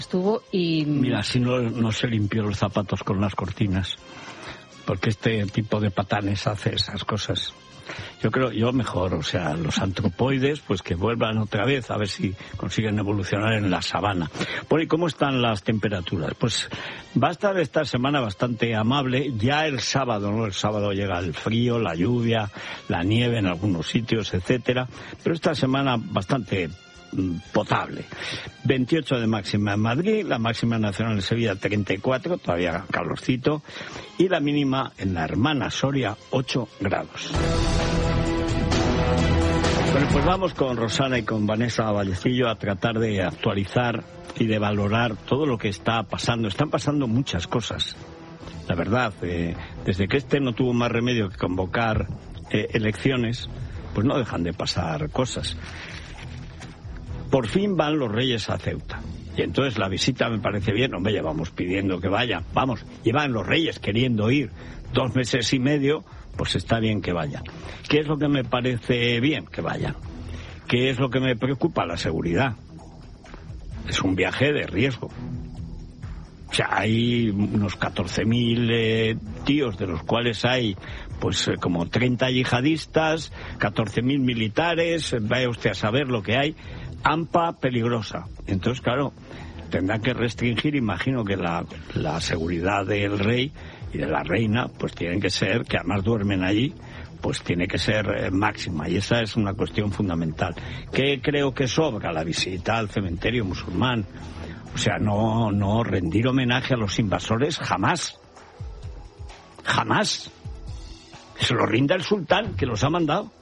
estuvo y... Mira, si no se limpió los zapatos con las cortinas, porque este tipo de patanes hace esas cosas. Yo mejor, o sea, los antropoides, pues que vuelvan otra vez a ver si consiguen evolucionar en la sabana. Bueno, ¿y cómo están las temperaturas? Pues va a estar esta semana bastante amable. Ya el sábado, ¿no? El sábado llega el frío, la lluvia, la nieve en algunos sitios, etcétera. Pero esta semana bastante potable. 28 de máxima en Madrid, la máxima nacional en Sevilla 34, todavía calorcito, y la mínima en la hermana Soria 8 grados. Bueno, pues vamos con Rosana y con Vanessa Vallecillo a tratar de actualizar y de valorar todo lo que está pasando. Están pasando muchas cosas, la verdad. Desde que no tuvo más remedio que convocar elecciones, pues no dejan de pasar cosas. Por fin van los Reyes a Ceuta. Y entonces la visita me parece bien. Hombre, llevamos pidiendo que vayan. Vamos, llevan los Reyes queriendo ir 2 meses y medio, pues está bien que vayan. ¿Qué es lo que me parece bien? Que vayan. ¿Qué es lo que me preocupa? La seguridad. Es un viaje de riesgo. O sea, hay unos 14.000 tíos, de los cuales hay pues como 30 yihadistas, 14.000 militares, vaya usted a saber lo que hay. AMPA peligrosa. Entonces, claro, tendrán que restringir, imagino que la seguridad del rey y de la reina, pues tienen que ser, que además duermen allí, pues tiene que ser máxima. Y esa es una cuestión fundamental. ¿Qué creo que sobra? La visita al cementerio musulmán. O sea, no rendir homenaje a los invasores jamás. Jamás. Se lo rinda el sultán, que los ha mandado.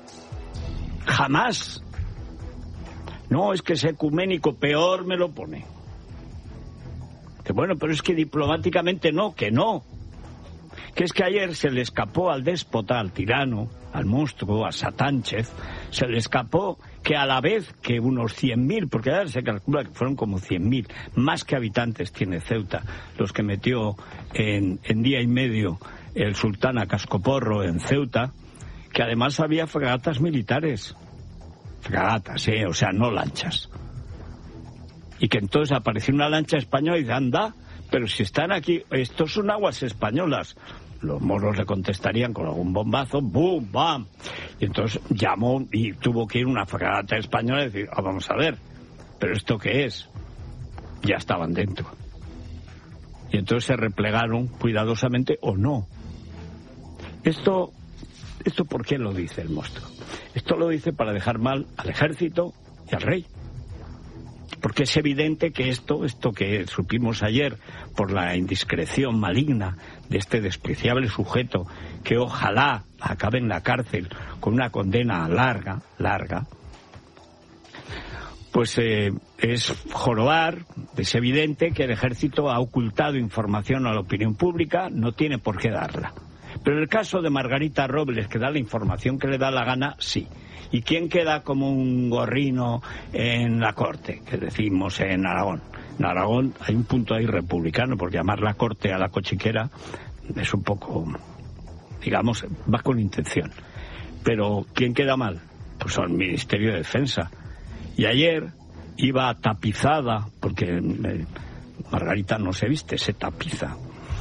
Jamás. No, es que es ecuménico, peor me lo pone. Que bueno, pero es que diplomáticamente no, que no. Que es que ayer se le escapó al déspota, al tirano, al monstruo, a Sánchez, se le escapó que a la vez que unos 100.000, porque ahora se calcula que fueron como 100.000, más que habitantes tiene Ceuta, los que metió en día y medio el sultán a cascoporro en Ceuta, que además había fragatas militares. Fragatas, o sea, no lanchas. Y que entonces apareció una lancha española y dice, anda, pero si están aquí, estos son aguas españolas. Los moros le contestarían con algún bombazo, ¡bum, bam! Y entonces llamó y tuvo que ir una fragata española y decir, vamos a ver, ¿pero esto qué es? Ya estaban dentro. Y entonces se replegaron cuidadosamente o no. ¿Esto por qué lo dice el monstruo? Esto lo dice para dejar mal al ejército y al rey. Porque es evidente que esto que supimos ayer por la indiscreción maligna de este despreciable sujeto, que ojalá acabe en la cárcel con una condena larga, pues es jorobar. Es evidente que el ejército ha ocultado información a la opinión pública, no tiene por qué darla. Pero en el caso de Margarita Robles, que da la información que le da la gana, sí. ¿Y quién queda como un gorrino en la corte? Que decimos en Aragón. En Aragón hay un punto ahí republicano, porque llamar la corte a la cochiquera es un poco, digamos, va con intención. Pero ¿quién queda mal? Pues el Ministerio de Defensa. Y ayer iba tapizada, porque Margarita no se viste, se tapiza.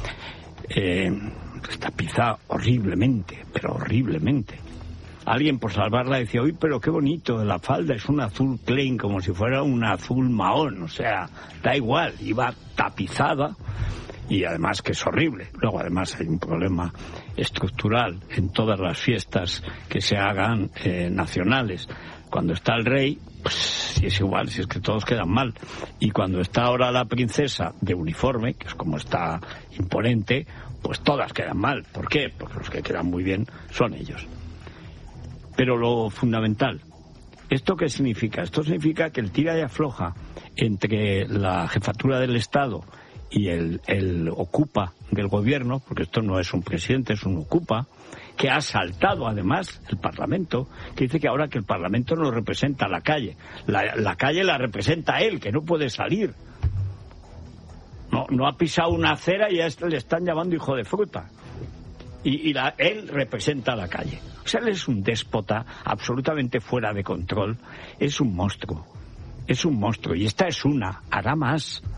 Tapiza horriblemente, pero horriblemente. Alguien por salvarla decía, uy, pero qué bonito, la falda es un azul plain, como si fuera un azul mahón, o sea, da igual, iba tapizada y además que es horrible. Luego además hay un problema estructural en todas las fiestas que se hagan nacionales. Cuando está el rey, pues si es igual, si es que todos quedan mal. Y cuando está ahora la princesa de uniforme, que es como está imponente, pues todas quedan mal. ¿Por qué? Porque los que quedan muy bien son ellos. Pero lo fundamental, ¿esto qué significa? Esto significa que el tira y afloja entre la jefatura del Estado y el ocupa del gobierno, porque esto no es un presidente, es un ocupa, que ha asaltado además el Parlamento, que dice que ahora que el Parlamento no representa a la calle. La calle la representa a él, que no puede salir. No ha pisado una acera y ya le están llamando hijo de fruta. Él representa a la calle. O sea, él es un déspota absolutamente fuera de control. Es un monstruo. es un monstruo y esta es una, hará más.